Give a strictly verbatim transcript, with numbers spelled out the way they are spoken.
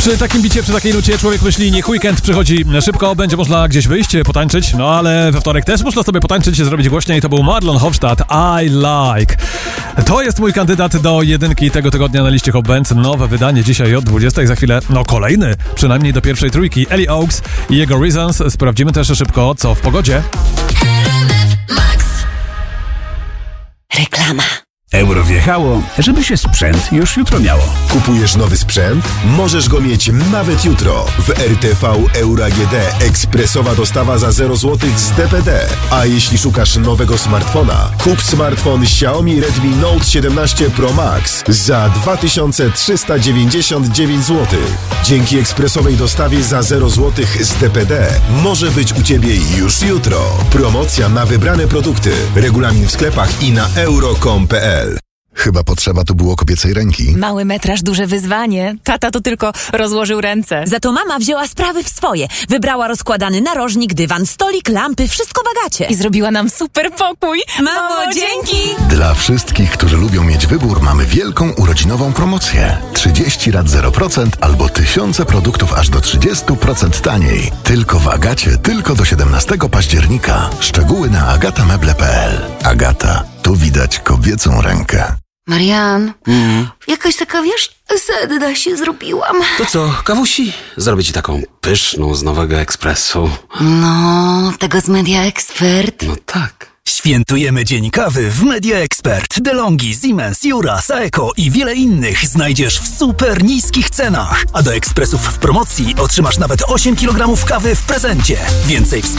Przy takim bicie, przy takiej nucie człowiek myśli, niech weekend przychodzi szybko, będzie można gdzieś wyjść, potańczyć, no ale we wtorek też można sobie potańczyć, zrobić głośniej. To był Marlon Hofstadt, I Like. To jest mój kandydat do jedynki tego tygodnia na liście Hot Bands. Nowe wydanie dzisiaj od dwudziestej, za chwilę, no kolejny, przynajmniej do pierwszej trójki. Ellie Oaks i jego Reasons. Sprawdzimy też szybko, co w pogodzie. Reklama. Euro wjechało, żeby się sprzęt już jutro miało. Kupujesz nowy sprzęt? Możesz go mieć nawet jutro. W R T V Euro A G D ekspresowa dostawa za zero złotych z D P D. A jeśli szukasz nowego smartfona, kup smartfon Xiaomi Redmi Note siedemnaście Pro Max za dwa tysiące trzysta dziewięćdziesiąt dziewięć złotych. Dzięki ekspresowej dostawie za zero złotych z D P D może być u Ciebie już jutro. Promocja na wybrane produkty. Regulamin w sklepach i na euro kropka com kropka p l. Chyba potrzeba tu było kobiecej ręki. Mały metraż, duże wyzwanie. Tata to tylko rozłożył ręce. Za to mama wzięła sprawy w swoje. Wybrała rozkładany narożnik, dywan, stolik, lampy, wszystko w Agacie. I zrobiła nam super pokój. Mamo, dzięki! Dla wszystkich, którzy lubią mieć wybór, mamy wielką urodzinową promocję. trzydzieści rat zero procent albo tysiące produktów aż do trzydzieści procent taniej. Tylko w Agacie, tylko do siedemnastego października. Szczegóły na agata meble kropka p l. Agata, tu widać kobiecą rękę. Marian, mm. jakaś taka, wiesz, sedna się zrobiłam. To co, kawusi? Zrobię ci taką pyszną z Nowego Ekspresu. No, tego z Media Expert. No tak. Świętujemy Dzień Kawy w Media Expert. DeLonghi, Siemens, Jura, Saeco i wiele innych znajdziesz w super niskich cenach. A do ekspresów w promocji otrzymasz nawet osiem kilogramów kawy w prezencie. Więcej w